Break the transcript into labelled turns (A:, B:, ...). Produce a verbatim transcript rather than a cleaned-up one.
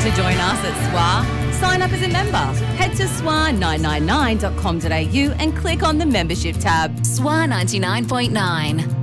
A: to join us at S W A? Sign up as a member. Head to S W A nine nine nine dot com dot a u and click on the membership tab.
B: S W A ninety-nine point nine.